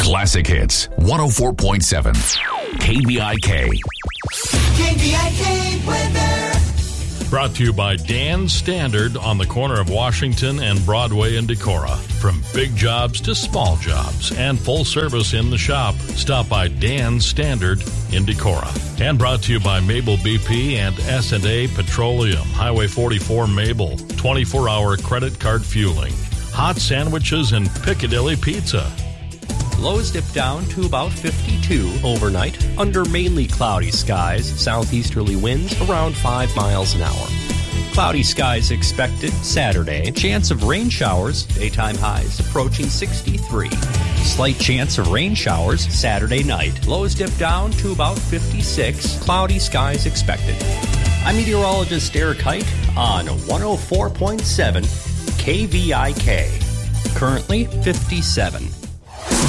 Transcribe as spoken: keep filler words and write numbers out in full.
Classic Hits, one oh four point seven. K V I K. K V I K weather. Brought to you by Dan's Standard on the corner of Washington and Broadway in Decorah. From big jobs to small jobs and full service in the shop, stop by Dan's Standard in Decorah. And brought to you by Mabel B P and S and A Petroleum, Highway forty-four Mabel, twenty-four hour credit card fueling. Hot sandwiches and Piccadilly Pizza. Lows dip down to about fifty-two overnight under mainly cloudy skies, southeasterly winds around five miles an hour. Cloudy skies expected Saturday. Chance of rain showers, daytime highs approaching sixty-three. Slight chance of rain showers Saturday night. Lows dip down to about fifty-six. Cloudy skies expected. I'm meteorologist Eric Height on one oh four point seven K V I K. Currently fifty-seven.